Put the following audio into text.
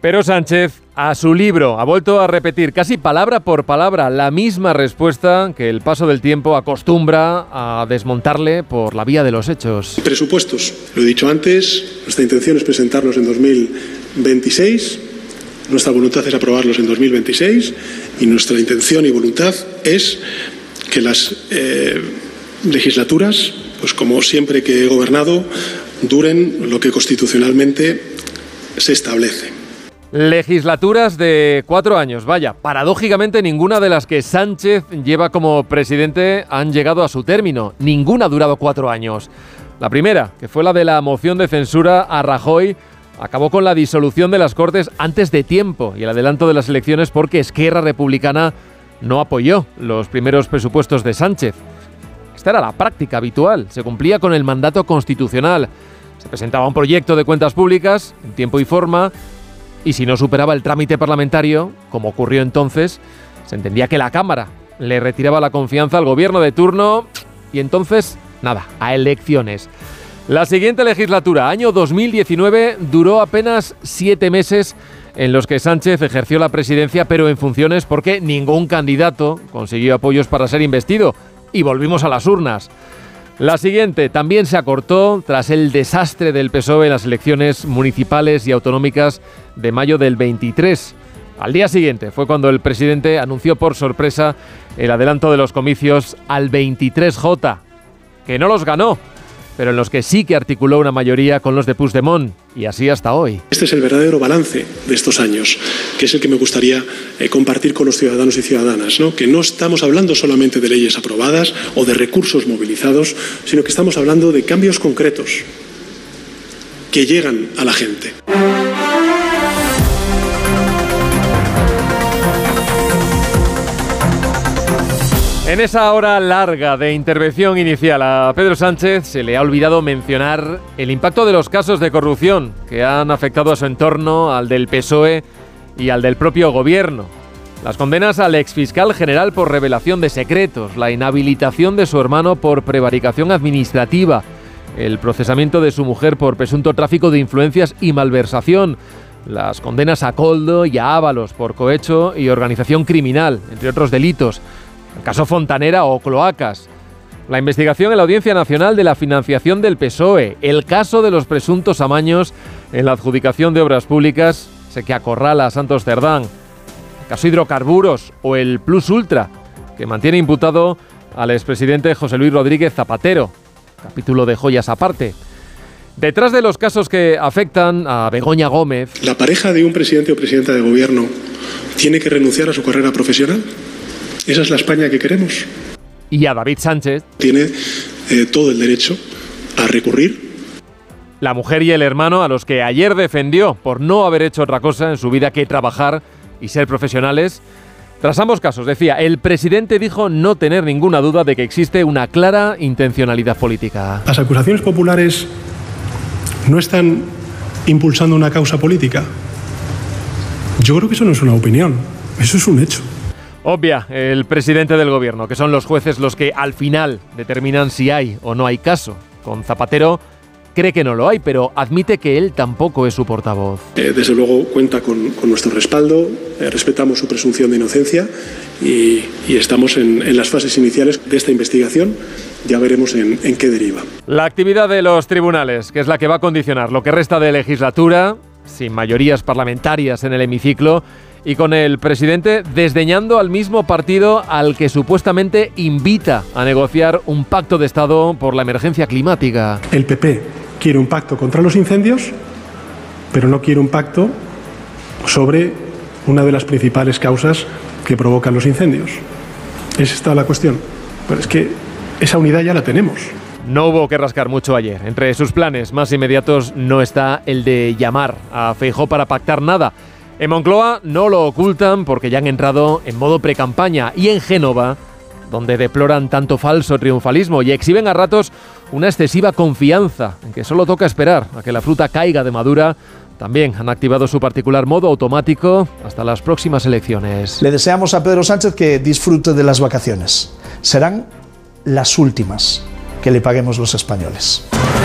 Pero Sánchez, a su libro, ha vuelto a repetir casi palabra por palabra la misma respuesta que el paso del tiempo acostumbra a desmontarle por la vía de los hechos. Presupuestos. Lo he dicho antes, nuestra intención es presentarlos en 2026, nuestra voluntad es aprobarlos en 2026 y nuestra intención y voluntad es que las legislaturas, pues como siempre que he gobernado, duren lo que constitucionalmente se establece. Legislaturas de 4 años, vaya, paradójicamente ninguna de las que Sánchez lleva como presidente han llegado a su término, ninguna ha durado 4 años. La primera, que fue la de la moción de censura a Rajoy, acabó con la disolución de las Cortes antes de tiempo y el adelanto de las elecciones porque Esquerra Republicana no apoyó los primeros presupuestos de Sánchez. Esta era la práctica habitual, se cumplía con el mandato constitucional, se presentaba un proyecto de cuentas públicas en tiempo y forma. Y si no superaba el trámite parlamentario, como ocurrió entonces, se entendía que la Cámara le retiraba la confianza al gobierno de turno y entonces, nada, a elecciones. La siguiente legislatura, año 2019, duró apenas 7 meses en los que Sánchez ejerció la presidencia, pero en funciones porque ningún candidato consiguió apoyos para ser investido. Y volvimos a las urnas. La siguiente también se acortó tras el desastre del PSOE en las elecciones municipales y autonómicas de mayo del 23. Al día siguiente fue cuando el presidente anunció por sorpresa el adelanto de los comicios al 23J, que no los ganó, pero en los que sí que articuló una mayoría con los de Puigdemont, y así hasta hoy. Este es el verdadero balance de estos años, que es el que me gustaría compartir con los ciudadanos y ciudadanas, ¿no? Que no estamos hablando solamente de leyes aprobadas o de recursos movilizados, sino que estamos hablando de cambios concretos que llegan a la gente. En esa hora larga de intervención inicial a Pedro Sánchez se le ha olvidado mencionar el impacto de los casos de corrupción que han afectado a su entorno, al del PSOE y al del propio gobierno. Las condenas al exfiscal general por revelación de secretos, la inhabilitación de su hermano por prevaricación administrativa, el procesamiento de su mujer por presunto tráfico de influencias y malversación, las condenas a Koldo y a Ábalos por cohecho y organización criminal, entre otros delitos, el caso Fontanera o Cloacas, la investigación en la Audiencia Nacional de la financiación del PSOE, el caso de los presuntos amaños en la adjudicación de obras públicas, sé que acorrala a Santos Cerdán, el caso Hidrocarburos o el Plus Ultra, que mantiene imputado al expresidente José Luis Rodríguez Zapatero, capítulo de joyas aparte. Detrás de los casos que afectan a Begoña Gómez... ¿La pareja de un presidente o presidenta de gobierno tiene que renunciar a su carrera profesional? ¿Esa es la España que queremos? Y a David Sánchez. Tiene todo el derecho a recurrir. La mujer y el hermano a los que ayer defendió por no haber hecho otra cosa en su vida que trabajar y ser profesionales. Tras ambos casos, decía, el presidente dijo no tener ninguna duda de que existe una clara intencionalidad política. Las acusaciones populares no están impulsando una causa política. Yo creo que eso no es una opinión, eso es un hecho. Obvia el presidente del gobierno, que son los jueces los que al final determinan si hay o no hay caso. Con Zapatero cree que no lo hay, pero admite que él tampoco es su portavoz. Desde luego cuenta con nuestro respaldo, respetamos su presunción de inocencia y estamos en las fases iniciales de esta investigación. Ya veremos en qué deriva. La actividad de los tribunales, que es la que va a condicionar lo que resta de legislatura, sin mayorías parlamentarias en el hemiciclo, y con el presidente desdeñando al mismo partido al que supuestamente invita a negociar un pacto de Estado por la emergencia climática. El PP quiere un pacto contra los incendios, pero no quiere un pacto sobre una de las principales causas que provocan los incendios. Esa está la cuestión. Pero es que esa unidad ya la tenemos. No hubo que rascar mucho ayer. Entre sus planes más inmediatos no está el de llamar a Feijóo para pactar nada. En Moncloa no lo ocultan porque ya han entrado en modo precampaña, y en Génova, donde deploran tanto falso triunfalismo y exhiben a ratos una excesiva confianza en que solo toca esperar a que la fruta caiga de madura, también han activado su particular modo automático hasta las próximas elecciones. Le deseamos a Pedro Sánchez que disfrute de las vacaciones. Serán las últimas que le paguemos los españoles.